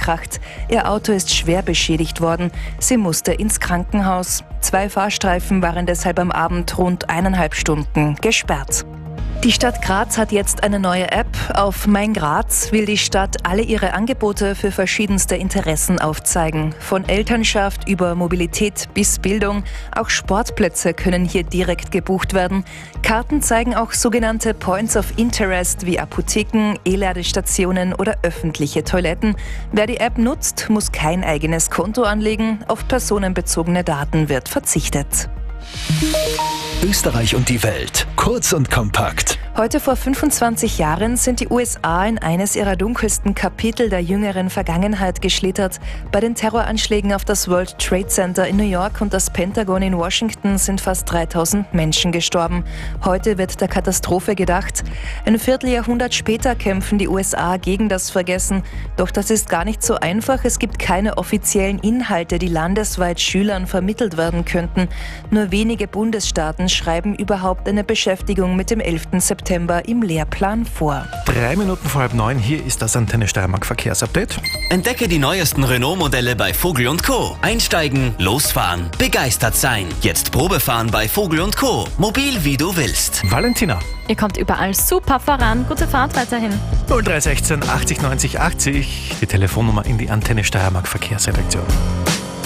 gekracht. Ihr Auto ist schwer beschädigt worden. Sie musste ins Krankenhaus. 2 Fahrstreifen waren deshalb am Abend rund 1,5 Stunden gesperrt. Die Stadt Graz hat jetzt eine neue App. Auf Mein Graz will die Stadt alle ihre Angebote für verschiedenste Interessen aufzeigen. Von Elternschaft über Mobilität bis Bildung. Auch Sportplätze können hier direkt gebucht werden. Karten zeigen auch sogenannte Points of Interest wie Apotheken, E-Ladestationen oder öffentliche Toiletten. Wer die App nutzt, muss kein eigenes Konto anlegen. Auf personenbezogene Daten wird verzichtet. Österreich und die Welt. Kurz und kompakt. Heute vor 25 Jahren sind die USA in eines ihrer dunkelsten Kapitel der jüngeren Vergangenheit geschlittert. Bei den Terroranschlägen auf das World Trade Center in New York und das Pentagon in Washington sind fast 3000 Menschen gestorben. Heute wird der Katastrophe gedacht. Ein Vierteljahrhundert später kämpfen die USA gegen das Vergessen. Doch das ist gar nicht so einfach. Es gibt keine offiziellen Inhalte, die landesweit Schülern vermittelt werden könnten. Nur wenige Bundesstaaten schreiben überhaupt eine Beschäftigung mit dem 11. September im Lehrplan vor. 3 Minuten vor 8:30, hier ist das Antenne Steiermark Verkehrsupdate. Entdecke die neuesten Renault-Modelle bei Vogel & Co. Einsteigen, losfahren, begeistert sein. Jetzt Probefahren bei Vogel & Co. Mobil wie du willst. Valentina. Ihr kommt überall super voran. Gute Fahrt weiterhin. 0316 80 90 80, die Telefonnummer in die Antenne Steiermark Verkehrsredaktion.